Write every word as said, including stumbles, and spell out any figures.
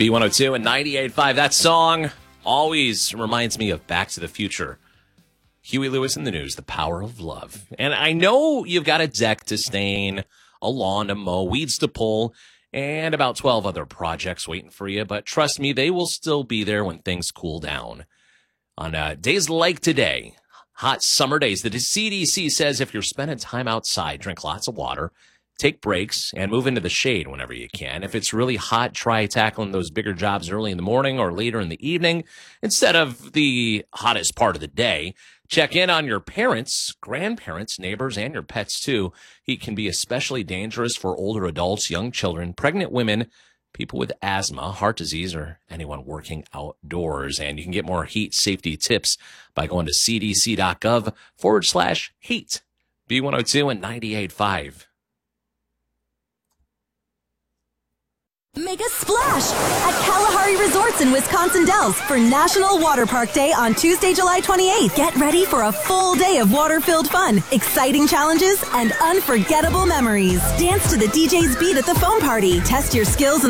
B one oh two and ninety-eight point five. That song always reminds me of Back to the Future. Huey Lewis in the News, The Power of Love. And I know you've got a deck to stain, a lawn to mow, weeds to pull, and about twelve other projects waiting for you. But trust me, they will still be there when things cool down. On uh, days like today, hot summer days, the C D C says if you're spending time outside, drink lots of water, take breaks, and move into the shade whenever you can. If it's really hot, try tackling those bigger jobs early in the morning or later in the evening instead of the hottest part of the day. Check in on your parents, grandparents, neighbors, and your pets, too. Heat can be especially dangerous for older adults, young children, pregnant women, people with asthma, heart disease, or anyone working outdoors. And you can get more heat safety tips by going to cdc.gov forward slash heat. B one oh two and ninety-eight point five. Make a splash at Kalahari Resorts in Wisconsin Dells for National Water Park Day on Tuesday, July twenty-eighth. Get ready for a full day of water-filled fun, exciting challenges, and unforgettable memories. Dance to the D J's beat at the foam party. Test your skills in